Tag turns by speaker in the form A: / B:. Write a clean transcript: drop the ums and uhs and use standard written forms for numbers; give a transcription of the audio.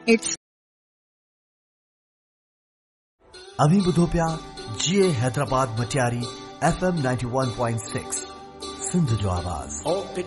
A: It's
B: अभी ॿुधो पिया GA हैदराबाद मटियारी FM 91.6 सिंध जो आवाज़।